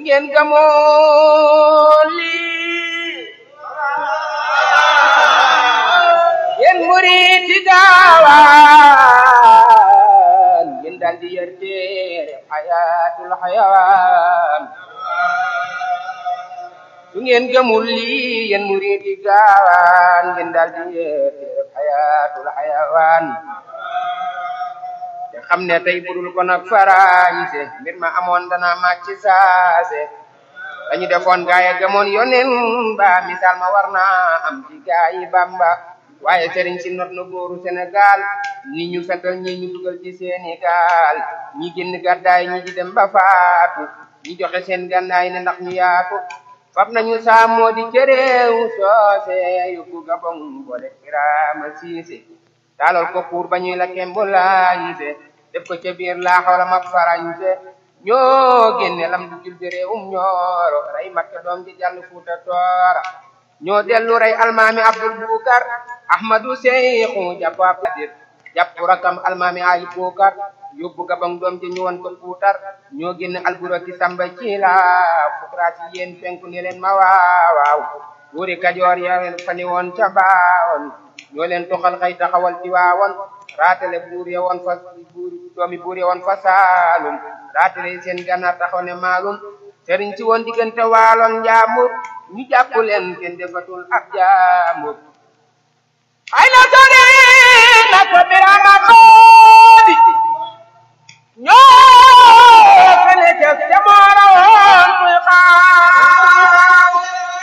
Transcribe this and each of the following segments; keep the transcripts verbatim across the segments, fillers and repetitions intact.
ngeen gamoo lii yéen murid yi gaawaan ngeen daldi yer téere Hayatul Hayawan su ngeen gamul lii yéen murid yi gaawaan ngeen daldi yer téere Hayatul Hayawan te xam ne tey budul ko nag farañse mbir ma amoon dana màcc saase dañu defoon gaaya gamoon yonen ba misaal ma war naa am ci gaayi Bamba waaye sëriñ si not na góoru Sénégal ñi ñu fetal ñi ñu dugal ci seeni gaal ñi génn gàddaay ñi di dem ba faatu ñi joxe seen gànnaay ne ndax ñu yaatu fab nañu saamoo di cëréew soose yóbbu Gabon boole Birama Siise taalal ko kuur ba ñuy la kembulaañse def ko ca biir laa xawla ma farañse ñoo génne lam du jul bi réewum ñooro rey Makka doom ji jàll Fuuta Toora ñoo dellu rey almaami Abdul Bukar Ahmadu Seyxu jàpp Abdir jàpp rakam almaami Ali Bukar yóbbu Gabon doom ji ñu won ko Fuutar ñoo génne Alburaki Samba ci la fukraasi yéen penku ne leen ma waawaaw buuri Kajoor ya leen fani woon ca baawoon ñoo leen toxal xëy taxawal ci waawoon raatale buur ya woon fa buur doomi buur ya woon fa Saalum raatale seen gànnaar taxaw ne maalum sëriñ si woon diggante waaloon njaambur ñu jàpp leen kenn defatul ab jaambur ay na sori na ko Birama Xoodi ñoo fene ca jamono woon muy xaar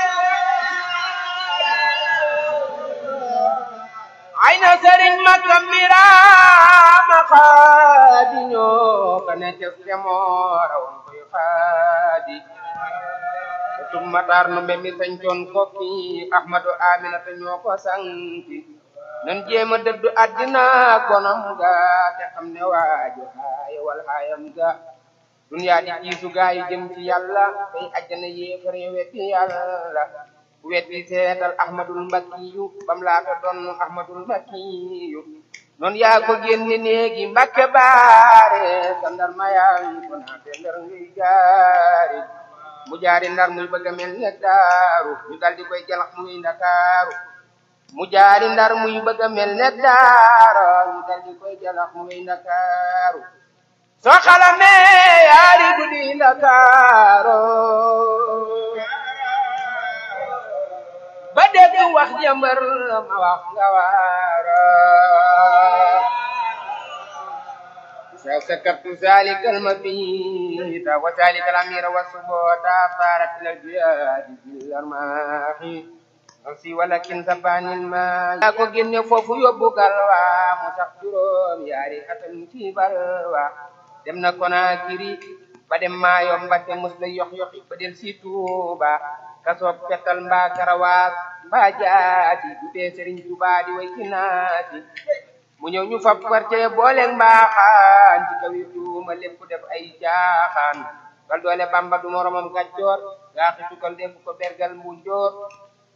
ay na sëriñ Makka Birama Xoodi ñoo fene ca jamono woon muy xaadi tum matar no mbemi sañcoon kokki Ahmadu Aminata ñoo ko sanki nan jéema dëddu àddina gonam ga te xam ne waaju haaya wal haayam ga duniyaa di jiisu gaa yi jëm ci yàlla tey àjjana yéefare wetti yàlla wetti seetal Ahmadul Mbakkiyu bam laata doon Ahmadul Mbakkiyu noon yaa ko génne néegi Mbakke baare sandar mayang ko naate ndar ngay jaari mu jaari ndar muy bëgg a mel ne daaru ñu daldi koy jalax muy Ndakaaru mu jaari ndar muy bëgg a mel ne daara ñu daldi koy jalax muy Ndakaaru soo xalamee yaari guddi Ndakaaru ba dégg wax jëmbër ma wax nga waara سكبت ذلك المبيت وذلك الأمير والسبوتا طارت إلى الجهاد بالأرماح نفسي ولكن سباني الماء أكو جن فوفو يبوك الوا مسخجرون ياري أتن في بلوا دمنا كناكري بدم ما يوم بات مسل يخ يخ بدل سيتوبا كسوب فتل با كرواس با جاتي دودي سرين توبا دي ويكناتي mu ñëw ñu fab quartier boole mbaaxaan ci kaw yi tuuma lépp def ay caaxaan kal doole Bamba du moromam gàccoor gaa xitukal def ko bergal mu joor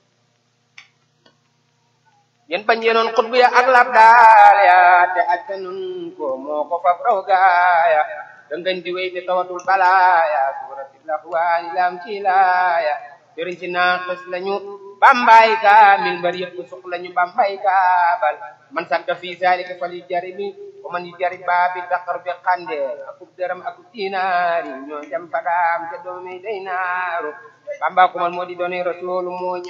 yéen bañ yenoon xutbu ya ak lab daal ya te acca nun ko moo ko fab raw gaaya dangañ di wéy te tawatul balaaya suuratul Ahwaani lam ci laaya sëriñ si naaxis lañu Bambay kaamil mbar yëpp suq lañu Bambay kaabal man sakka fi zalika fal jarimi wa man jarib bi taqar bi xande akub dërëm akub dinaari ñoo dem fadaam te doomi day naaru Bamba ko man moo di doone rasul moo